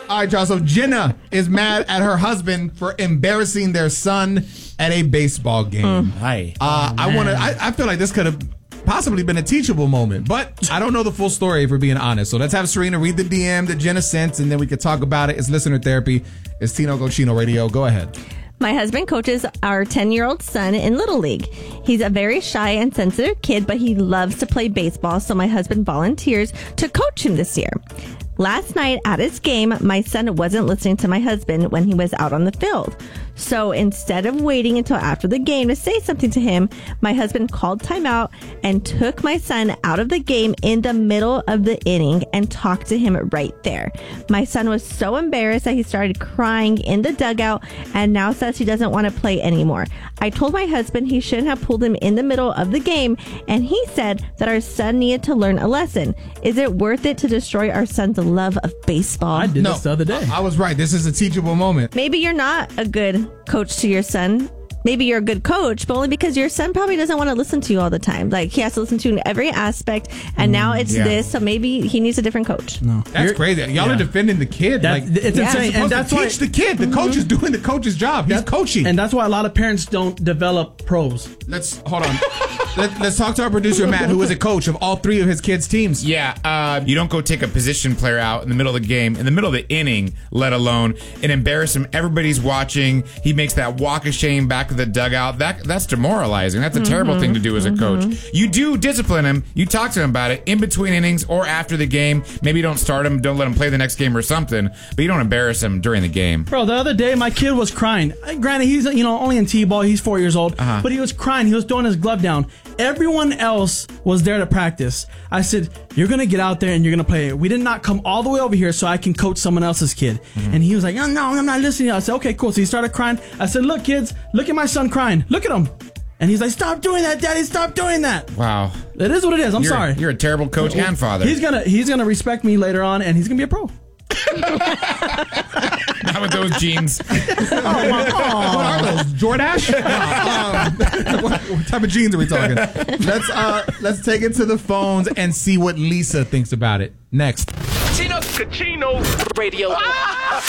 All right, y'all. So Jenna is mad at her husband for embarrassing their son at a baseball game. Hi. I feel like this could have possibly been a teachable moment, but I don't know the full story if we're being honest. So let's have Serena read the DM that Jenna sent, and then we could talk about it. It's listener therapy. It's Tino Gochino Radio. Go ahead. My husband coaches our 10-year-old son in Little League. He's a very shy and sensitive kid, but he loves to play baseball, so my husband volunteers to coach him this year. Last night at his game, my son wasn't listening to my husband when he was out on the field. So instead of waiting until after the game to say something to him, my husband called timeout and took my son out of the game in the middle of the inning and talked to him right there. My son was so embarrassed that he started crying in the dugout and now says he doesn't want to play anymore. I told my husband he shouldn't have pulled him in the middle of the game, and he said that our son needed to learn a lesson. Is it worth it to destroy our son's love of baseball? I did this the other day. I was right. This is a teachable moment. Maybe you're not a good coach to your son. Maybe you're a good coach, but only because your son probably doesn't want to listen to you all the time. Like, he has to listen to you in every aspect, and now it's this, so maybe he needs a different coach. No, that's crazy. Y'all are defending the kid. It's insane. And that's why teach the kid. The coach is doing the coach's job. He's coaching. And that's why a lot of parents don't develop pros. Hold on. Let's talk to our producer, Matt, who is a coach of all three of his kids' teams. Yeah, you don't go take a position player out in the middle of the game, in the middle of the inning, let alone, and embarrass him. Everybody's watching. He makes that walk of shame back to the dugout. That's demoralizing. That's a terrible thing to do as a coach. You do discipline him. You talk to him about it in between innings or after the game. Maybe you don't start him, don't let him play the next game or something, but you don't embarrass him during the game. Bro, the other day, my kid was crying. Granted, he's only in T-ball. He's 4 years old, but he was crying. He was throwing his glove down. Everyone else was there to practice. I said, you're going to get out there and you're going to play. We did not come all the way over here so I can coach someone else's kid. And he was like, oh, no, I'm not listening. I said, okay, cool. So he started crying. I said, look, kids, look at my son crying. Look at him. And he's like, stop doing that, Daddy. Stop doing that. Wow. It is what it is. I'm sorry. You're a terrible coach and father. He's gonna respect me later on, and he's going to be a pro. Not with those jeans. What are those? Jordache? What type of jeans are we talking? Let's take it to the phones and see what Lisa thinks about it. Next. Tino Gochino Radio.